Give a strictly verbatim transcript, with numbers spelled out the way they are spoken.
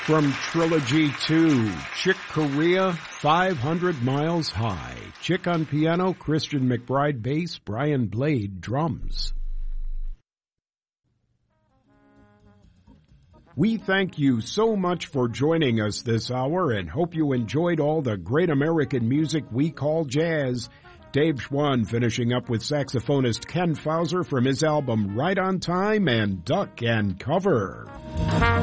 From Trilogy two, Chick Corea, five hundred miles High. Chick on piano, Christian McBride bass, Brian Blade drums. We thank you so much for joining us this hour and hope you enjoyed all the great American music we call jazz. Dave Schwann finishing up with saxophonist Ken Fauser from his album Right on Time and Duck and Cover.